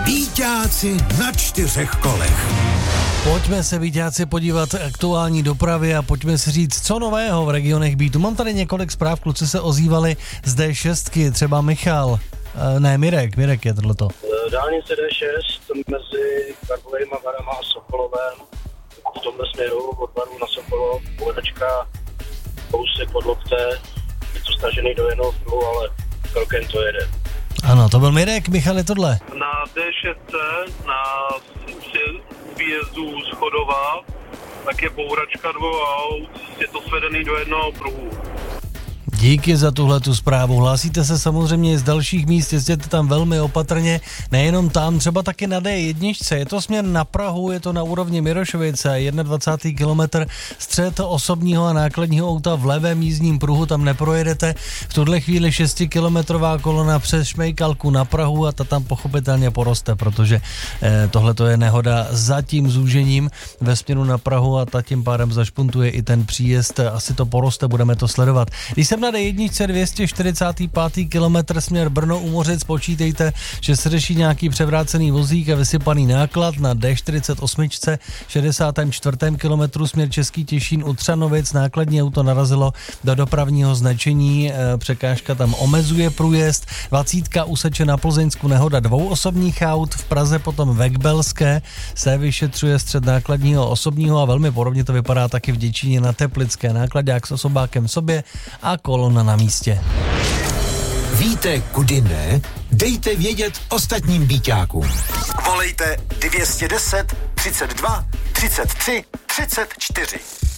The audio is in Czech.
Býťáci na 4 kolech. Pojďme se, víťáci, podívat aktuální dopravy a pojďme si říct, co nového v regionech Beatu. Mám tady několik zpráv, kluci se ozývali z D6, třeba Michal. Mirek je tohleto. Dálnice D6 mezi Karlovejma Varama a Sokolovem, v tomhle směru od Varu na Sokolov, povedačka, kousek pod lokte, je to stažený do jednoho pruhu, ale krokem to jede. Ano, to byl Mirek, Michal je tohle. Na D6, na výjezdu z Chodova, tak je bouračka 2 aut, je to svedený do jednoho pruhu. Díky za tuhletu zprávu. Hlásíte se samozřejmě z dalších míst, jezděte tam velmi opatrně, nejenom tam, třeba taky na D1, je to směr na Prahu, je to na úrovni Mirošovice, 21. kilometr, střed osobního a nákladního auta v levém jízdním pruhu, tam neprojedete. V tuhle chvíli 6kilometrová kolona přes Šmejkalku na Prahu a ta tam pochopitelně poroste, protože tohle to je nehoda za tím zúžením ve směru na Prahu a ta tím pádem zašpuntuje i ten příjezd, asi to poroste, budeme to sledovat. Když jsem na D1 245. kilometr směr Brno u Mořic, počítejte, že se řeší nějaký převrácený vozík a vysypaný náklad. Na D48 64. kilometru směr Český Těšín u Třanovic nákladní auto narazilo do dopravního značení, překážka tam omezuje průjezd. 20. úseče na Plzeňsku, nehoda 2 osobních aut, v Praze potom ve Kbelské se vyšetřuje střed nákladního osobního a velmi podobně to vypadá taky v Děčíně na Teplické, nákladák s osobákem v sobě a kolona na místě. Víte, kudy ne? Dejte vědět ostatním býťákům. Volejte 210 32 33 34.